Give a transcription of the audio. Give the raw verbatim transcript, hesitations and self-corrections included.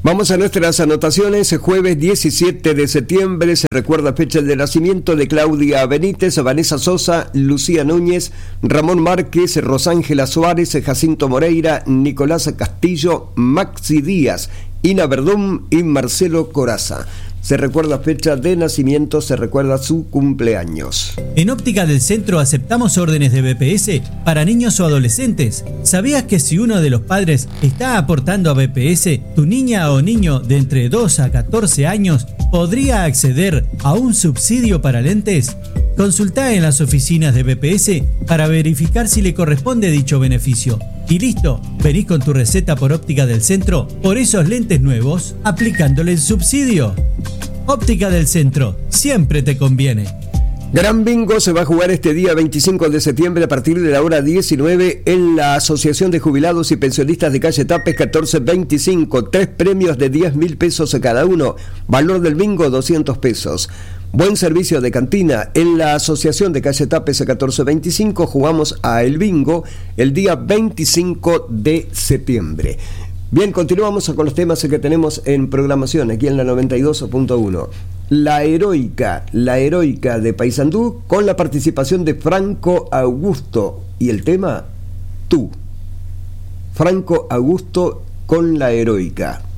Vamos a nuestras anotaciones. Jueves diecisiete de septiembre se recuerda fecha de nacimiento de Claudia Benítez, Vanessa Sosa, Lucía Núñez, Ramón Márquez, Rosángela Suárez, Jacinto Moreira, Nicolás Castillo, Maxi Díaz, Ina Verdún y Marcelo Coraza. Se recuerda fecha de nacimiento, se recuerda su cumpleaños. En Óptica del Centro aceptamos órdenes de B P S para niños o adolescentes. ¿Sabías que si uno de los padres está aportando a B P S, tu niña o niño de entre dos a catorce años podría acceder a un subsidio para lentes? Consultá en las oficinas de B P S para verificar si le corresponde dicho beneficio. Y listo, venís con tu receta por Óptica del Centro por esos lentes nuevos, aplicándole el subsidio. Óptica del Centro, siempre te conviene. Gran Bingo se va a jugar este día veinticinco de septiembre a partir de la hora diecinueve en la Asociación de Jubilados y Pensionistas de Calle Tapes catorce veinticinco. Tres premios de diez mil pesos a cada uno. Valor del bingo doscientos pesos. Buen servicio de cantina. En la Asociación de Calle Tapes catorce veinticinco jugamos a el bingo el día veinticinco de septiembre. Bien, continuamos con los temas que tenemos en programación aquí en la noventa y dos punto uno. La heroica, la heroica de Paysandú con la participación de Franco Augusto y el tema Tú. Franco Augusto con la heroica.